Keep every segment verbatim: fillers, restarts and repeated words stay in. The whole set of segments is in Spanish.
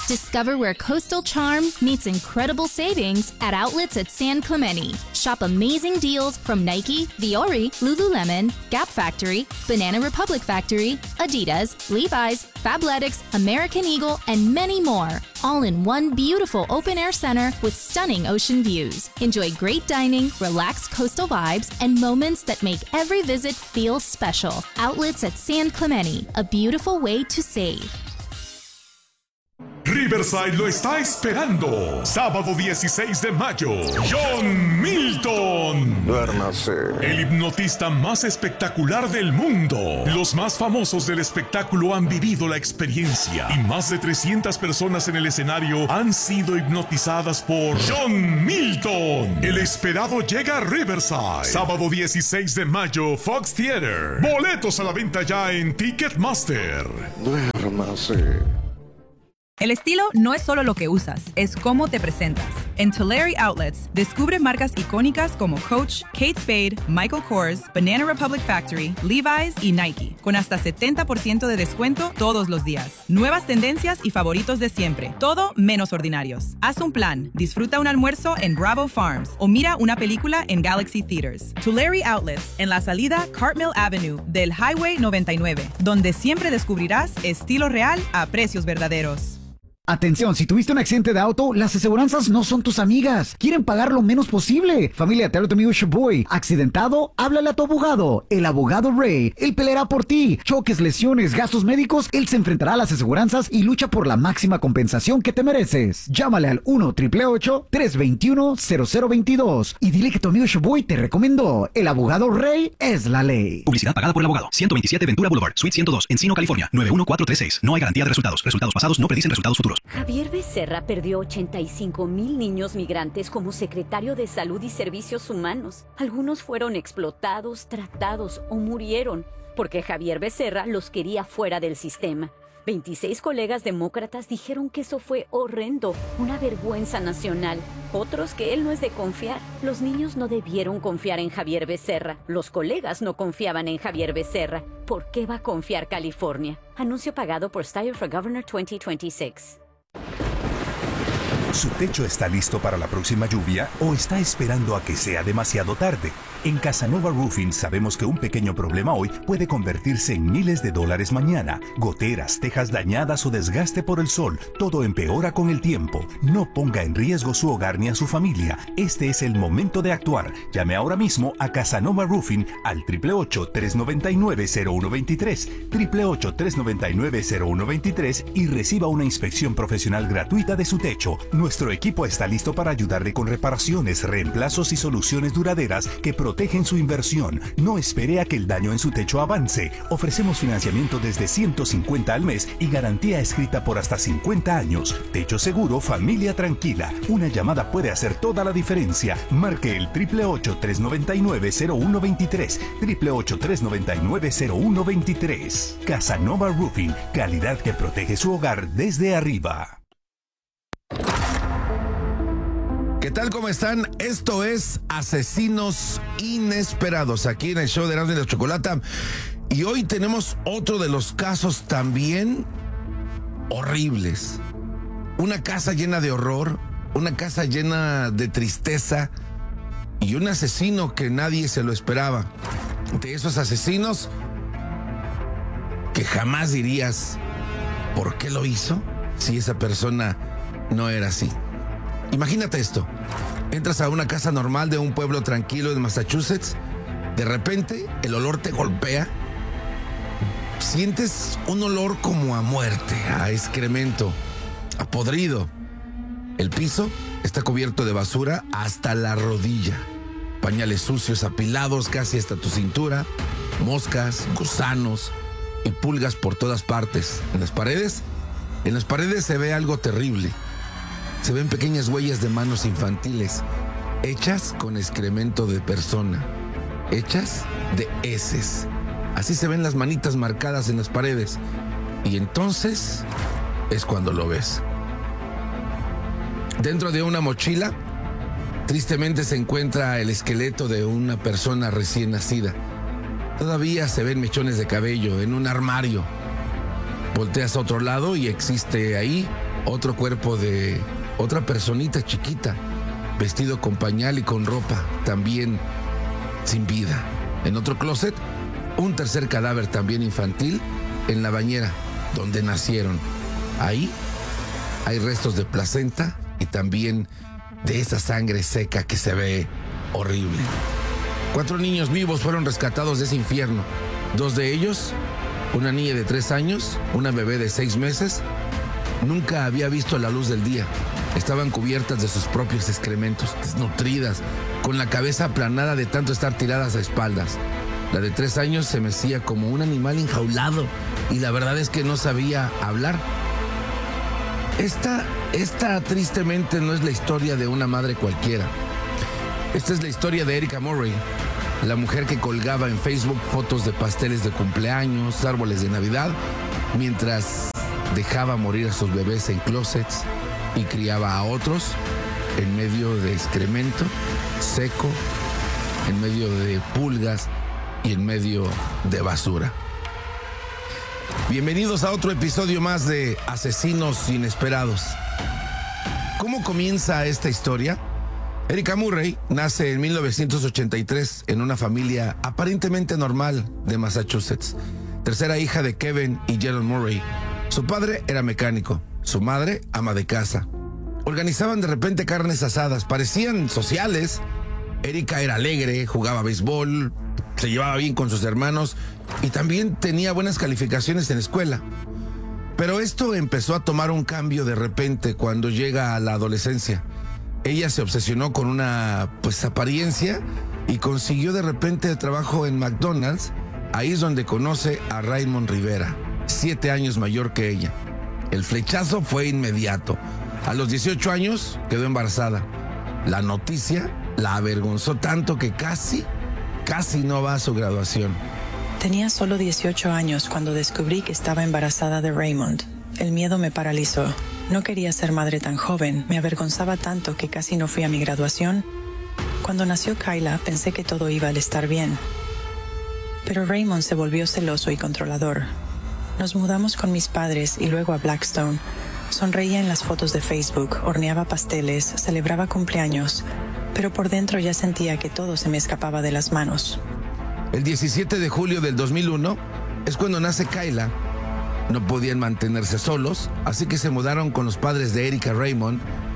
Discover where coastal charm meets incredible savings at outlets at San Clemente. Shop amazing deals from Nike, Viore, Lululemon, Gap Factory, Banana Republic Factory, Adidas, Levi's, Fabletics, American Eagle, and many more. All in one beautiful open-air center with stunning ocean views. Enjoy great dining, relaxed coastal vibes, and moments that make every visit feel special. Outlets at San Clemente, a beautiful way to save. Riverside lo está esperando. Sábado dieciséis de mayo. John Milton. Duérmase. El hipnotista más espectacular del mundo. Los más famosos del espectáculo han vivido la experiencia. Y más de trescientas personas en el escenario han sido hipnotizadas por John Milton. El esperado llega a Riverside. Sábado dieciséis de mayo, Fox Theater. Boletos a la venta ya en Ticketmaster. Duérmase. El estilo no es solo lo que usas, es cómo te presentas. En Tulare Outlets, descubre marcas icónicas como Coach, Kate Spade, Michael Kors, Banana Republic Factory, Levi's y Nike, con hasta setenta por ciento de descuento todos los días. Nuevas tendencias y favoritos de siempre, todo menos ordinarios. Haz un plan, disfruta un almuerzo en Bravo Farms o mira una película en Galaxy Theaters. Tulare Outlets, en la salida Cartmill Avenue del Highway noventa y nueve, donde siempre descubrirás estilo real a precios verdaderos. Atención, si tuviste un accidente de auto, las aseguranzas no son tus amigas. Quieren pagar lo menos posible. Familia, te habla tu amigo Shaboy. ¿Accidentado? Háblale a tu abogado. El abogado Ray. Él peleará por ti. Choques, lesiones, gastos médicos. Él se enfrentará a las aseguranzas y lucha por la máxima compensación que te mereces. Llámale al uno, ocho ocho ocho, tres dos uno, cero cero dos dos y dile que tu amigo Shaboy te recomendó. El abogado Ray es la ley. Publicidad pagada por el abogado. ciento veintisiete Ventura Boulevard, Suite ciento dos, Encino, California. nueve uno cuatro tres seis. No hay garantía de resultados. Resultados pasados no predicen resultados futuros. Javier Becerra perdió ochenta y cinco mil niños migrantes como secretario de Salud y Servicios Humanos. Algunos fueron explotados, tratados o murieron porque Javier Becerra los quería fuera del sistema. veintiséis colegas demócratas dijeron que eso fue horrendo, una vergüenza nacional. Otros que él no es de confiar. Los niños no debieron confiar en Javier Becerra. Los colegas no confiaban en Javier Becerra. ¿Por qué va a confiar California? Anuncio pagado por Steyer for Governor veinte veintiséis. ¿Su techo está listo para la próxima lluvia o está esperando a que sea demasiado tarde? En Casanova Roofing sabemos que un pequeño problema hoy puede convertirse en miles de dólares mañana. Goteras, tejas dañadas o desgaste por el sol, todo empeora con el tiempo. No ponga en riesgo su hogar ni a su familia. Este es el momento de actuar. Llame ahora mismo a Casanova Roofing al ocho ocho ocho, tres nueve nueve, cero uno dos tres, ocho ocho ocho, tres nueve nueve, cero uno dos tres y reciba una inspección profesional gratuita de su techo. Nuestro equipo está listo para ayudarle con reparaciones, reemplazos y soluciones duraderas que protegen su inversión. No espere a que el daño en su techo avance. Ofrecemos financiamiento desde ciento cincuenta al mes y garantía escrita por hasta cincuenta años. Techo seguro, familia tranquila. Una llamada puede hacer toda la diferencia. Marque el ocho ocho ocho, tres nueve nueve, cero uno dos tres, ocho ocho ocho, tres nueve nueve, cero uno dos tres. Casanova Roofing, calidad que protege su hogar desde arriba. ¿Qué tal? ¿Cómo están? Esto es Asesinos Inesperados, aquí en el show de Erasmo y la Chocolata. Y hoy tenemos otro de los casos también horribles. Una casa llena de horror, una casa llena de tristeza y un asesino que nadie se lo esperaba. De esos asesinos que jamás dirías por qué lo hizo si esa persona no era así. Imagínate esto, entras a una casa normal de un pueblo tranquilo en Massachusetts, de repente el olor te golpea, sientes un olor como a muerte, a excremento, a podrido. El piso está cubierto de basura hasta la rodilla, pañales sucios apilados casi hasta tu cintura, moscas, gusanos y pulgas por todas partes. En las paredes, en las paredes se ve algo terrible. Se ven pequeñas huellas de manos infantiles, hechas con excremento de persona, hechas de heces. Así se ven las manitas marcadas en las paredes. Y entonces es cuando lo ves. Dentro de una mochila, tristemente se encuentra el esqueleto de una persona recién nacida. Todavía se ven mechones de cabello en un armario. Volteas a otro lado y existe ahí otro cuerpo de otra personita chiquita, vestido con pañal y con ropa, también sin vida. En otro closet, un tercer cadáver también infantil en la bañera donde nacieron. Ahí hay restos de placenta y también de esa sangre seca que se ve horrible. Cuatro niños vivos fueron rescatados de ese infierno. Dos de ellos, una niña de tres años, una bebé de seis meses, nunca había visto la luz del día. Estaban cubiertas de sus propios excrementos, desnutridas, con la cabeza aplanada de tanto estar tiradas a espaldas. La de tres años se mecía como un animal enjaulado y la verdad es que no sabía hablar. Esta, esta tristemente no es la historia de una madre cualquiera. Esta es la historia de Erica Murray, la mujer que colgaba en Facebook fotos de pasteles de cumpleaños, árboles de Navidad, mientras dejaba morir a sus bebés en closets y criaba a otros en medio de excremento seco, en medio de pulgas y en medio de basura. Bienvenidos a otro episodio más de Asesinos Inesperados. ¿Cómo comienza esta historia? Erica Murray nace en mil novecientos ochenta y tres en una familia aparentemente normal de Massachusetts. Tercera hija de Kevin y Gerald Murray. Su padre era mecánico, su madre ama de casa. Organizaban de repente carnes asadas, parecían sociales. Erica era alegre, jugaba béisbol, se llevaba bien con sus hermanos y también tenía buenas calificaciones en la escuela. Pero esto empezó a tomar un cambio de repente cuando llega a la adolescencia. Ella se obsesionó con una pues apariencia y consiguió de repente trabajo en McDonald's. Ahí es donde conoce a Raymond Rivera, siete años mayor que ella. El flechazo fue inmediato. A los dieciocho años quedó embarazada. La noticia la avergonzó tanto que casi, casi no va a su graduación. Tenía solo dieciocho años cuando descubrí que estaba embarazada de Raymond. El miedo me paralizó. No quería ser madre tan joven. Me avergonzaba tanto que casi no fui a mi graduación. Cuando nació Kyla, pensé que todo iba a estar bien. Pero Raymond se volvió celoso y controlador. Nos mudamos con mis padres y luego a Blackstone. Sonreía en las fotos de Facebook, horneaba pasteles, celebraba cumpleaños, pero por dentro ya sentía que todo se me escapaba de las manos. El diecisiete de julio del dos mil uno es cuando nace Kyla. No podían mantenerse solos, así que se mudaron con los padres de Erica Raymond.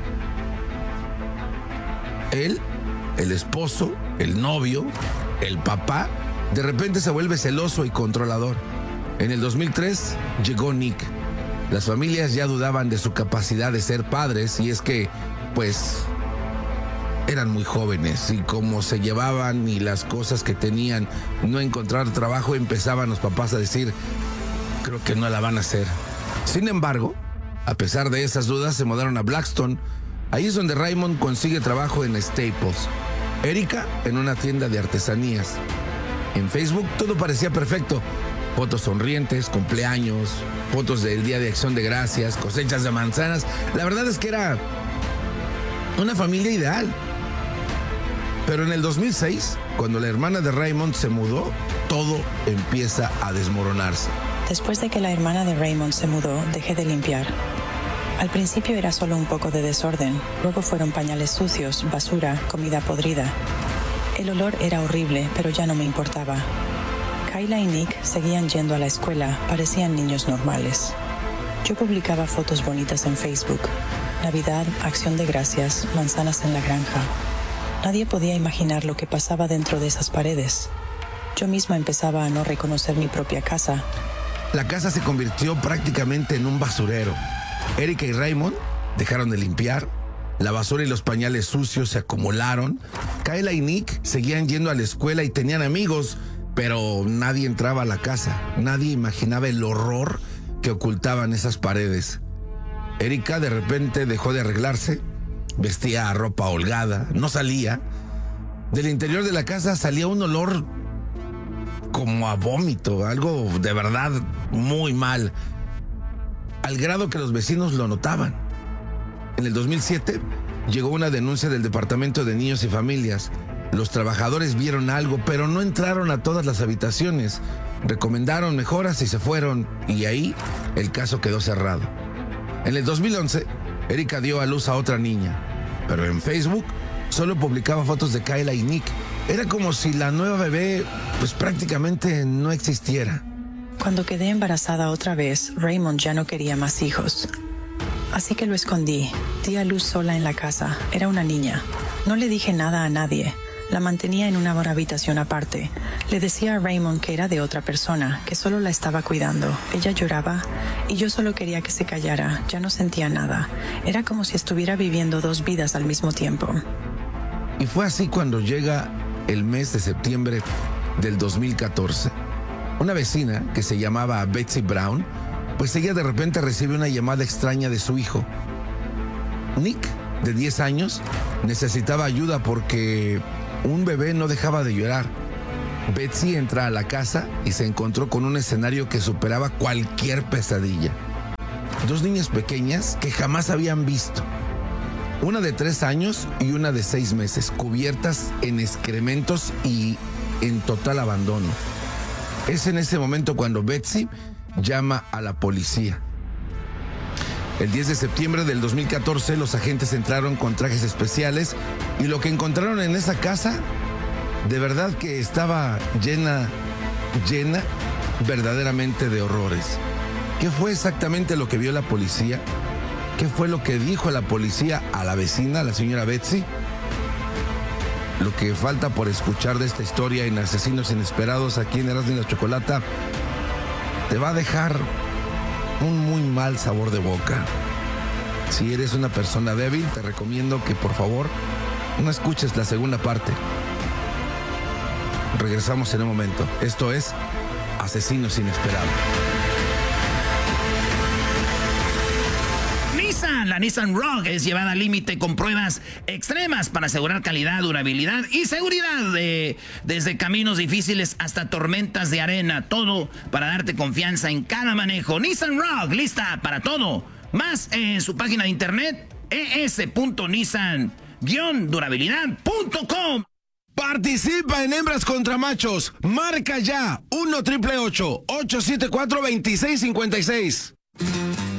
Él, el esposo, el novio, el papá, de repente se vuelve celoso y controlador. En el dos mil tres llegó Nick. Las familias ya dudaban de su capacidad de ser padres y es que, pues, eran muy jóvenes y como se llevaban y las cosas que tenían, no encontrar trabajo, empezaban los papás a decir, creo que no la van a hacer. Sin embargo, a pesar de esas dudas, se mudaron a Blackstone. Ahí es donde Raymond consigue trabajo en Staples. Erica en una tienda de artesanías. En Facebook todo parecía perfecto. Fotos sonrientes, cumpleaños, fotos del Día de Acción de Gracias, cosechas de manzanas. La verdad es que era una familia ideal. Pero en el dos mil seis, cuando la hermana de Raymond se mudó, todo empieza a desmoronarse. Después de que la hermana de Raymond se mudó, dejé de limpiar. Al principio era solo un poco de desorden, luego fueron pañales sucios, basura, comida podrida. El olor era horrible, pero ya no me importaba. Kyla y Nick seguían yendo a la escuela, parecían niños normales. Yo publicaba fotos bonitas en Facebook. Navidad, Acción de Gracias, manzanas en la granja. Nadie podía imaginar lo que pasaba dentro de esas paredes. Yo misma empezaba a no reconocer mi propia casa. La casa se convirtió prácticamente en un basurero. Erica y Raymond dejaron de limpiar. La basura y los pañales sucios se acumularon. Kyla y Nick seguían yendo a la escuela y tenían amigos, pero nadie entraba a la casa. Nadie imaginaba el horror que ocultaban esas paredes. Erica de repente dejó de arreglarse, vestía ropa holgada, no salía. Del interior de la casa salía un olor como a vómito, algo de verdad muy mal, al grado que los vecinos lo notaban. En el dos mil siete llegó una denuncia del Departamento de Niños y Familias. Los trabajadores vieron algo, pero no entraron a todas las habitaciones. Recomendaron mejoras y se fueron, y ahí el caso quedó cerrado. En el dos mil once, Erika dio a luz a otra niña, pero en Facebook solo publicaba fotos de Kayla y Nick. Era como si la nueva bebé pues prácticamente no existiera. Cuando quedé embarazada otra vez, Raymond ya no quería más hijos. Así que lo escondí. Di a luz sola en la casa. Era una niña. No le dije nada a nadie. La mantenía en una habitación aparte. Le decía a Raymond que era de otra persona, que solo la estaba cuidando. Ella lloraba y yo solo quería que se callara. Ya no sentía nada. Era como si estuviera viviendo dos vidas al mismo tiempo. Y fue así cuando llega el mes de septiembre del dos mil catorce. Una vecina que se llamaba Betsy Brown, pues ella de repente recibe una llamada extraña de su hijo. Nick, de diez años, necesitaba ayuda porque un bebé no dejaba de llorar. Betsy entra a la casa y se encontró con un escenario que superaba cualquier pesadilla. Dos niñas pequeñas que jamás habían visto. Una de tres años y una de seis meses, cubiertas en excrementos y en total abandono. Es en ese momento cuando Betsy llama a la policía. El diez de septiembre del dos mil catorce, los agentes entraron con trajes especiales y lo que encontraron en esa casa, de verdad que estaba llena, llena verdaderamente de horrores. ¿Qué fue exactamente lo que vio la policía? ¿Qué fue lo que dijo la policía a la vecina, a la señora Betsy? Lo que falta por escuchar de esta historia en Asesinos Inesperados aquí en Erasmo y la Chocolata te va a dejar un muy mal sabor de boca. Si eres una persona débil, te recomiendo que por favor no escuches la segunda parte. Regresamos en un momento. Esto es Asesinos Inesperados. Nissan, la Nissan Rogue es llevada al límite con pruebas extremas para asegurar calidad, durabilidad y seguridad de, desde caminos difíciles hasta tormentas de arena, todo para darte confianza en cada manejo. Nissan Rogue, lista para todo. Más en su página de internet e s punto nissan guion durabilidad punto com. Participa en Hembras contra Machos. Marca ya uno triple ocho, ocho siete cuatro, dos seis cinco seis.